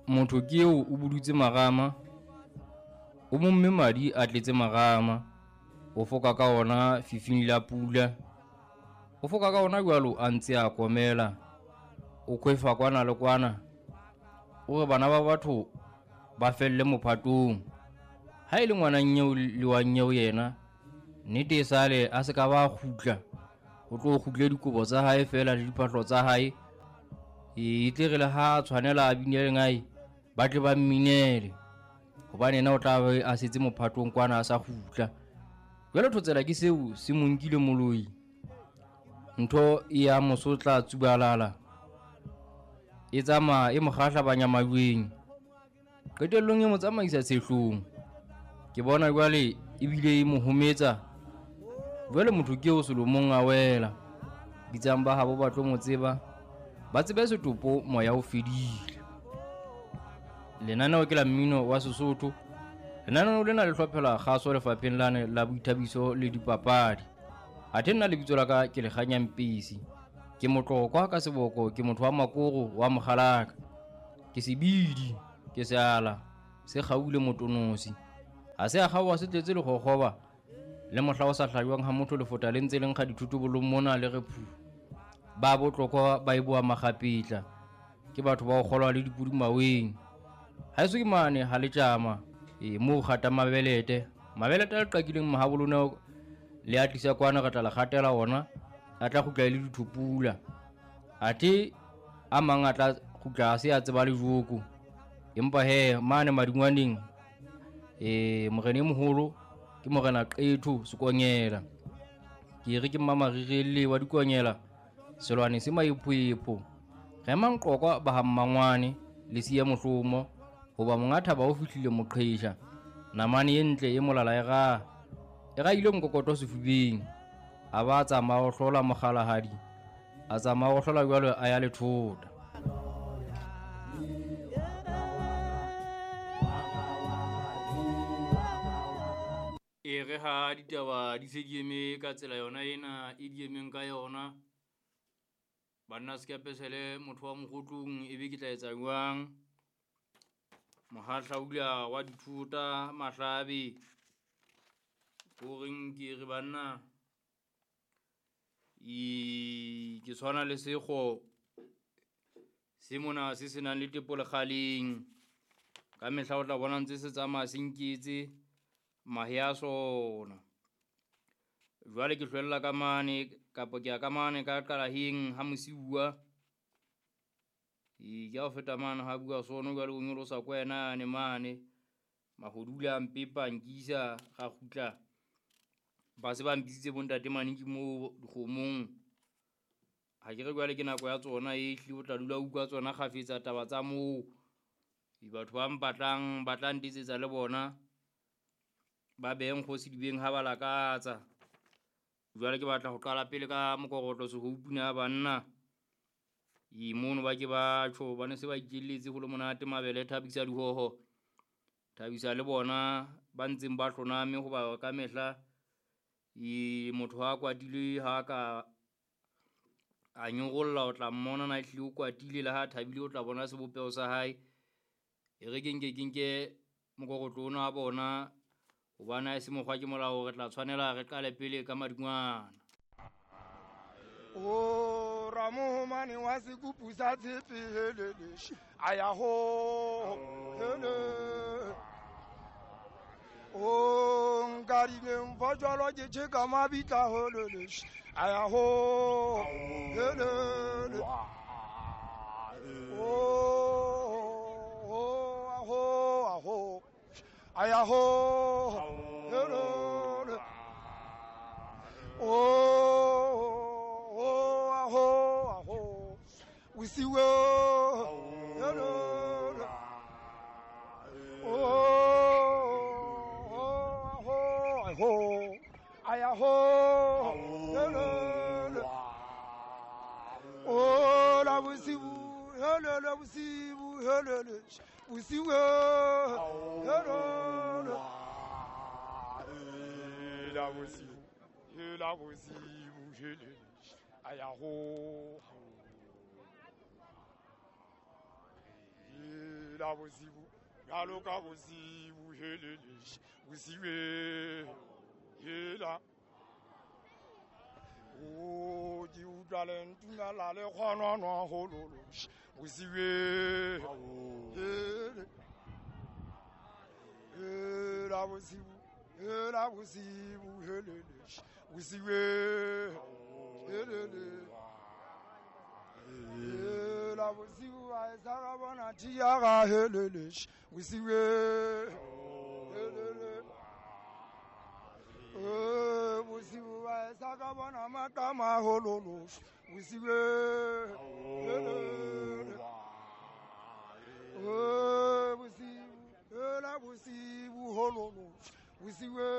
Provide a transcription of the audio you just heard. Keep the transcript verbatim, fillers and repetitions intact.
motho ke eo o budutse magama, o mo mme madi a tletse magama, o foka ka ona fifing la pula, o foka ka ona jwalo a ntse a komela, o kwefa kwana le kwana, o re bana ba batho ba felle mophatong. Ha ile ngwana nyeo le wa nyeo yena, nnete sale a se ka ba khutla, o tlo khutla dikobo tsa hae fela le diphahlo tsa hae. E tle re le ha tshwanela a binele ngai ba tle ba mminele, hobane na o tla be a setse mophatong kwana a sa khutla. Jwale thotsela ke seo se monkile moloi, ntho e ya mosotla tsubalala, e tsama e mokgahla banyamading, qetellong e mo tsamaisa sehlong. Ke bona jwale ebile e mo hometsa. Jwale motho ke o Solomong a wela, bitsang ba habo ba tlo mo tseba, ba tsebe setopo moya o fedile. Lenaneo ke la mmino wa Sesotho. Lenaneo lena le hlophela kgaso lefapheng lane la boithabiso le dipapadi. Athe nna lebitso la ka ke Lekganya Mpisi, ke motlokwa ka seboko, ke motho wa makoro wa Mokgalaka, ke sebidi, ke seala se kgaule motonosi, ha se a kgaoha se tletse le khokhoba, le mohla o sa hlajwang ha motho lefota le ntse le nkga dithuto bolong mona le re phu. Ba botlokwa ba e boa makgapetla, ke batho ba go kgolwa le dipudi maweng. Ha eso ke mane ha le tjama e mo khata mabelete, mabelete a qakileng mahabolona le a tlisa kwana re tla la kgatela ona, a tla khutla le dithupula. Athe a mangata khutla se a tseba le joko, empa he mane madingwaneng e morene moholo ke morena Qetho Sekonyela, ke re ke mamarirelle wa Dikonyela, selwane se maiphoepho, re manqokwa ba hammangwane le siya mohlomo, hoba mongatha ba o fihlile moqhesha, namane e ntle e molala e ga e ga ile mokokoto sefubeng, a ba tsamaya ho hlola mokgalahadi, a tsamaya ho hlola jwalo a ya le thota. E re ha ditaba di se di eme ka tsela yona ena e di emeng ka yona, banna se ka pesele motho wa mokotlong e be ke tla etsa jwang. Mohahlaula wa dithuta mahlabe o reng ke re banna e ke tshwana le sekgo se mona se se nang le tepo le kgaleng, ka mehla o tla bona ntse se tsamaya se nketse mahe a sona. Jwale ke hlwella ka mane kapa ke ya ka mane ka qalaheng ha mosibuwa e ke a feta mane ha bua sono, jwale o nyolosa kwena ne mane mahodula mpepa nkisa ga khutla ba se ba mbitsitse bontate maniki mo dikgomong. Ha ke re jwale ke nako ya tsona e hli o tla dula utlwa tsona kgafetsa taba tsa moo, e batho ba mpatlang ba tla ntisetsa le bona ba beng kgosi dibeng ha ba lakatsa. Jwale ke batla ho qala pele ka mokorotlo sehoupuna banna e mono ba ke batho ba ne se ba ikelletse ho le monate mabele thabisa dihoho, thabisa le bona ba ntseng ba hloname ho ba ka mehla e motho ha kwatile ha ka a nyogolla o tla mmona na ehlile o kwatile, le ha thabile o tla bona sebopeo sa hae. E re ke nke ke nke mokorotlo ona wa bona, hobane ha se mokgwa ke molao, re tla tshwanela re qale pele ka madingwana. O Ramohomane wa sekupu sa tshepe helele aya ho hele o nkarile mfojolo ke tsheka mabitla helele aya ho hele o ho ho ho aya ho hele o we see well oh ho aya ho oh la we see hello la we see hello we see well hello la we see la we see hello aya ho Yeah. hela bosibu jalo ka bosibu helele bosibe hela o di utlwa lentuna la le kgonwanwa hololo bosibe hele hela bosibu hela bosibu helele bosibe helele hela bosibu a saka bona tia ga helele bosibe helele eh bosibu a saka bona makama hololo bosibe helele eh bosibu hela bosibu hololo bosibe